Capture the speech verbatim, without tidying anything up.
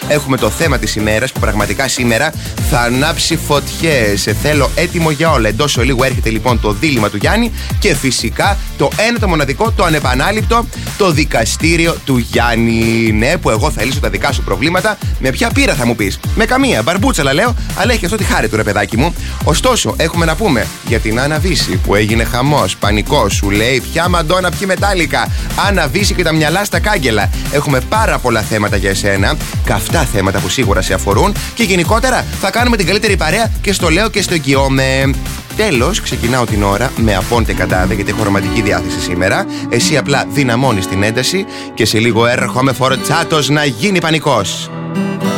Έχουμε το θέμα της ημέρας που πραγματικά σήμερα θα ανάψει φωτιές. Θέλω έτοιμο για όλα. Εντός ολίγου έρχεται λοιπόν το δίλημμα του Γιάννη και φυσικά το ένα το μοναδικό, το ανεπανάληπτο, το δικαστήριο του Γιάννη. Ναι, που εγώ θα λύσω τα δικά σου προβλήματα. Με ποια πείρα θα μου πεις? Με καμία. Μπαρμπούτσαλα λέω, αλλά έχει αυτό τη χάρη του, ρε παιδάκι μου. Ωστόσο, έχουμε να πούμε για την Άννα Βύση που έγινε χαμός, πανικός. Σου λέει ποια Μαντόνα, ποιοι Μετάλλικα. Άννα Βύση και τα μυαλά στα κάγκελα. Έχουμε πάρα πολλά θέματα για εσένα. Καυτά θέματα που σίγουρα σε αφορούν. Και γενικότερα θα κάνουμε την καλύτερη παρέα και στο λέω και στο εγγυώμαι. Τέλος, ξεκινάω την ώρα με απόντε καντάδε, γιατί έχω ρομαντική διάθεση σήμερα. Εσύ απλά δυναμώνεις την ένταση και σε λίγο έρχομαι φορτσάτος να γίνει πανικός.